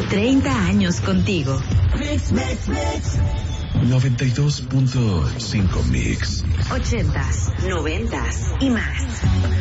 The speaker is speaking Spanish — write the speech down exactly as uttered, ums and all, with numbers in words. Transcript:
treinta años contigo. Mix, mix, mix. noventa y dos punto cinco Mix. ochentas, noventas y más.